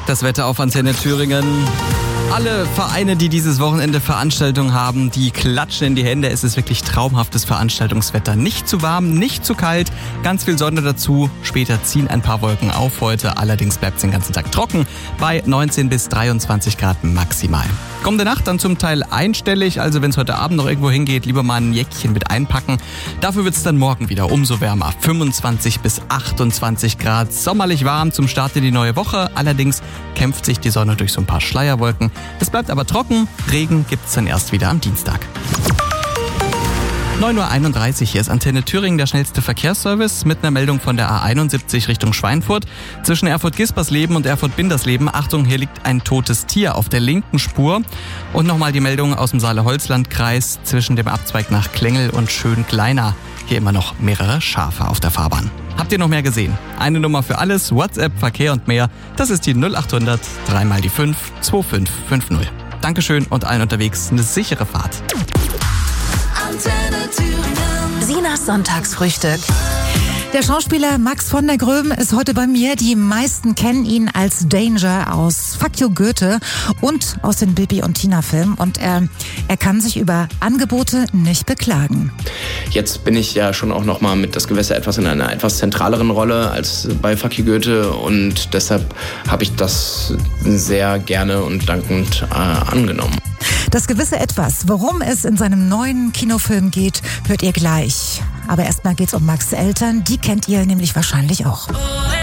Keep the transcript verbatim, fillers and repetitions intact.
Das Wetter auf Antenne Thüringen. Alle Vereine, die dieses Wochenende Veranstaltungen haben, die klatschen in die Hände. Es ist wirklich traumhaftes Veranstaltungswetter. Nicht zu warm, nicht zu kalt, ganz viel Sonne dazu. Später ziehen ein paar Wolken auf heute. Allerdings bleibt es den ganzen Tag trocken bei neunzehn bis dreiundzwanzig Grad maximal. Kommende Nacht dann zum Teil einstellig, also wenn es heute Abend noch irgendwo hingeht, lieber mal ein Jäckchen mit einpacken. Dafür wird es dann morgen wieder umso wärmer. fünfundzwanzig bis achtundzwanzig Grad, sommerlich warm zum Start in die neue Woche. Allerdings kämpft sich die Sonne durch so ein paar Schleierwolken. Es bleibt aber trocken, Regen gibt's dann erst wieder am Dienstag. neun Uhr einunddreißig, hier ist Antenne Thüringen, der schnellste Verkehrsservice mit einer Meldung von der A einundsiebzig Richtung Schweinfurt. Zwischen Erfurt-Gispersleben und Erfurt-Bindersleben, Achtung, hier liegt ein totes Tier auf der linken Spur. Und nochmal die Meldung aus dem Saale-Holzland-Kreis zwischen dem Abzweig nach Klengel und Schön-Kleiner. Hier immer noch mehrere Schafe auf der Fahrbahn. Habt ihr noch mehr gesehen? Eine Nummer für alles, WhatsApp, Verkehr und mehr. Das ist die null acht hundert, drei mal die fünf, zwei fünf fünf null. Dankeschön und allen unterwegs eine sichere Fahrt. Sinas Sonntagsfrühstück. Der Schauspieler Max von der Gröben ist heute bei mir. Die meisten kennen ihn als Danger aus Fuck You Goethe und aus den Bibi und Tina Filmen. Und er, er kann sich über Angebote nicht beklagen. Jetzt bin ich ja schon auch noch mal mit Das Gewässer etwas in einer etwas zentraleren Rolle als bei Fuck You Goethe. Und deshalb habe ich das sehr gerne und dankend äh, angenommen. Das gewisse Etwas, worum es in seinem neuen Kinofilm geht, hört ihr gleich. Aber erstmal geht's um Max' Eltern. Die kennt ihr nämlich wahrscheinlich auch.